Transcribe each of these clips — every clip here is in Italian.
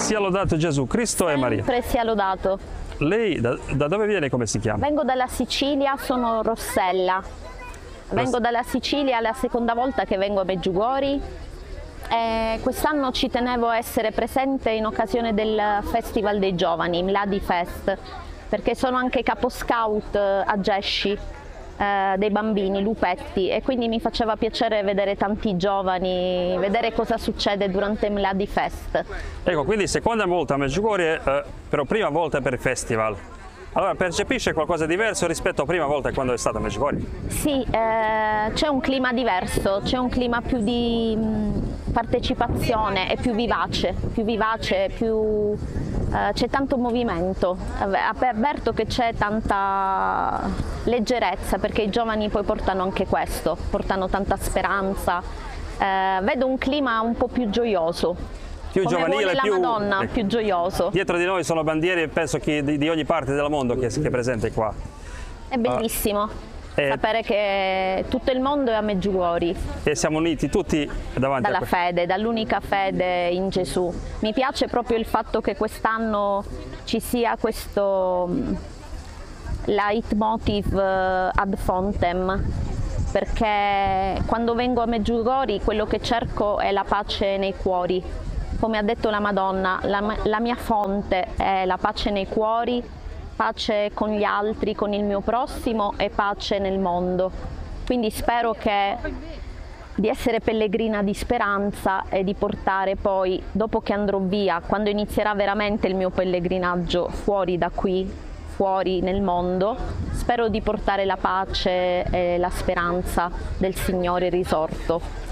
Sia lodato Gesù Cristo e Maria. Sempre sia lodato. Lei da dove viene, come si chiama? Vengo dalla Sicilia, sono Rossella. Vengo dalla Sicilia, è la seconda volta che vengo a Meggiugori. Quest'anno ci tenevo a essere presente in occasione del Festival dei Giovani, Mladi Fest, perché sono anche capo scout a Gesci dei bambini, lupetti, e quindi mi faceva piacere vedere tanti giovani, vedere cosa succede durante Mladi Fest. Ecco, quindi seconda volta a Meggiugori, però prima volta per il festival. Allora, percepisce qualcosa di diverso rispetto a prima volta quando è stata a Meggiugori? Sì, c'è un clima diverso, c'è un clima più di partecipazione, è più vivace, c'è tanto movimento. Avverto che c'è tanta leggerezza, perché i giovani poi portano anche questo, portano tanta speranza. Vedo un clima un po' più gioioso. Più Come giovanile, vuole la Madonna, ecco, più gioioso. Dietro di noi sono bandiere, penso che di ogni parte del mondo che è presente qua. È bellissimo sapere che tutto il mondo è a Meggiugori. E siamo uniti tutti davanti Dalla fede, dall'unica fede in Gesù. Mi piace proprio il fatto che quest'anno ci sia questo leitmotiv ad fontem, perché quando vengo a Meggiugori quello che cerco è la pace nei cuori. Come ha detto la Madonna, la mia fonte è la pace nei cuori, pace con gli altri, con il mio prossimo e pace nel mondo. Quindi spero di essere pellegrina di speranza e di portare poi, dopo che andrò via, quando inizierà veramente il mio pellegrinaggio fuori da qui, fuori nel mondo, spero di portare la pace e la speranza del Signore risorto.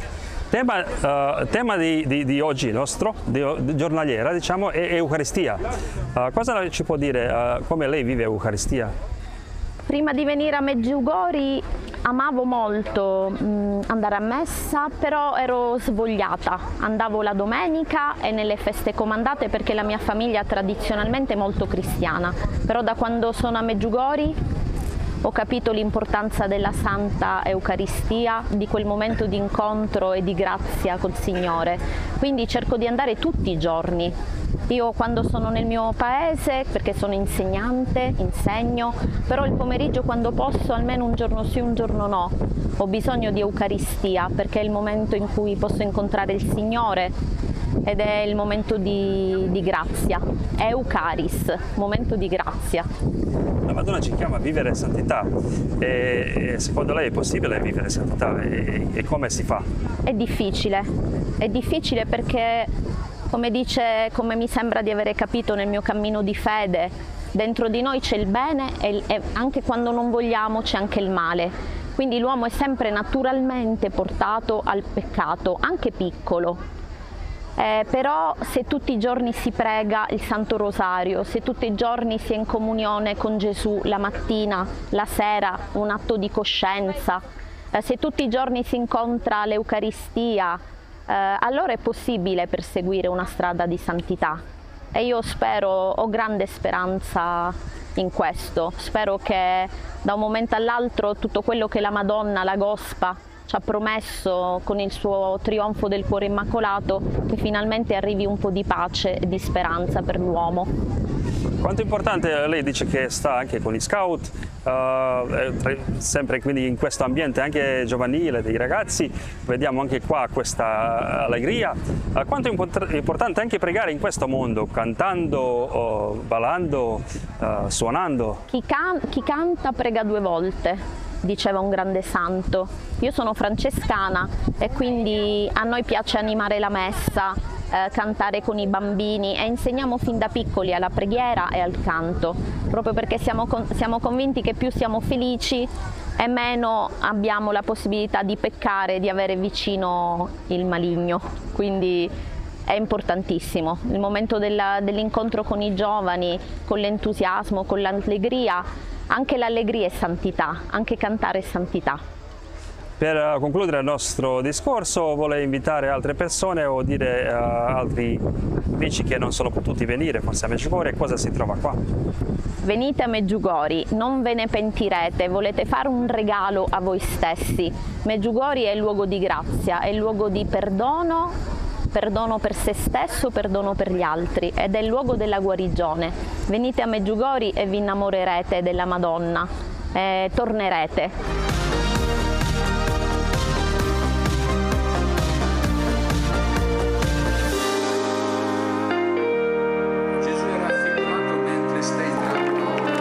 Tema di oggi nostro, giornaliera, diciamo, è Eucaristia. Cosa ci può dire, come lei vive Eucaristia? Prima di venire a Meggiugori amavo molto andare a messa, però ero svogliata. Andavo la domenica e nelle feste comandate, perché la mia famiglia tradizionalmente è molto cristiana. Però da quando sono a Meggiugori ho capito l'importanza della Santa Eucaristia, di quel momento di incontro e di grazia col Signore. Quindi cerco di andare tutti i giorni. Io quando sono nel mio paese, perché sono insegnante, insegno, però il pomeriggio quando posso, almeno un giorno sì, un giorno no, ho bisogno di Eucaristia, perché è il momento in cui posso incontrare il Signore ed è il momento di grazia. Eucaris, momento di grazia. La Madonna ci chiama a vivere santità e secondo lei è possibile vivere santità e come si fa? È difficile perché come mi sembra di avere capito nel mio cammino di fede, dentro di noi c'è il bene e anche quando non vogliamo c'è anche il male. Quindi l'uomo è sempre naturalmente portato al peccato, anche piccolo. Però se tutti i giorni si prega il Santo Rosario, se tutti i giorni si è in comunione con Gesù, la mattina, la sera, un atto di coscienza, se tutti i giorni si incontra l'Eucaristia, allora è possibile perseguire una strada di santità. E io ho grande speranza in questo. Spero che da un momento all'altro tutto quello che la Madonna, la Gospa, ci ha promesso con il suo trionfo del cuore immacolato, che finalmente arrivi un po' di pace e di speranza per l'uomo. Quanto è importante, lei dice che sta anche con gli scout, sempre quindi in questo ambiente anche giovanile dei ragazzi, vediamo anche qua questa allegria. Quanto è importante anche pregare in questo mondo, cantando, ballando, suonando? Chi canta prega 2 volte, diceva un grande santo. Io sono francescana e quindi a noi piace animare la messa, cantare con i bambini e insegniamo fin da piccoli alla preghiera e al canto, proprio perché siamo convinti che più siamo felici e meno abbiamo la possibilità di peccare, di avere vicino il maligno. Quindi è importantissimo il momento dell'incontro con i giovani, con l'entusiasmo, con l'allegria. Anche l'allegria è santità, anche cantare è santità. Per concludere il nostro discorso, vuole invitare altre persone o dire a altri amici che non sono potuti venire, forse a Meggiugori, cosa si trova qua? Venite a Meggiugori, non ve ne pentirete, volete fare un regalo a voi stessi. Meggiugori è il luogo di grazia, è il luogo di perdono perdono per se stesso, perdono per gli altri, ed è il luogo della guarigione. Venite a Meggiugori e vi innamorerete della Madonna, tornerete.